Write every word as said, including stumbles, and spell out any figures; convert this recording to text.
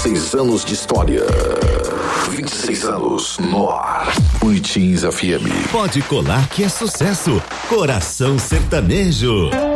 seis anos de história. vinte e seis anos no ar. Boitins F M. Pode colar que é sucesso. Coração Sertanejo.